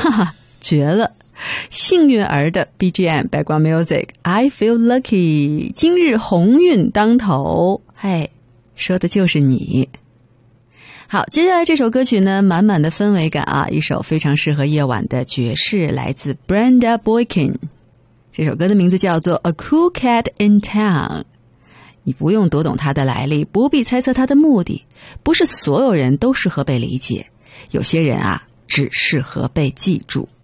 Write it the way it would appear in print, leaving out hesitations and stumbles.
哈哈，绝了！幸运儿的 BGM Background Music I Feel Lucky， 今日鸿运当头，嘿，说的就是你。好，接下来这首歌曲呢，满满的氛围感啊，一首非常适合夜晚的爵士，来自 Brenda Boykin。 这首歌的名字叫做 A Cool Cat in Town。 你不用读懂它的来历，不必猜测它的目的，不是所有人都适合被理解，有些人啊，只适合被记住。